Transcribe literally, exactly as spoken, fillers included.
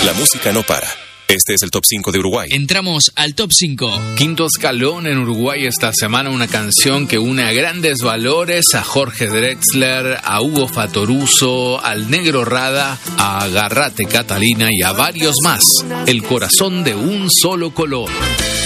La música no para. Este es el Top cinco de Uruguay. Entramos al Top cinco. Quinto escalón en Uruguay esta semana, una canción que une a grandes valores, a Jorge Drexler, a Hugo Fatoruso, al Negro Rada, a Garrate Catalina y a varios más. El corazón de un solo color.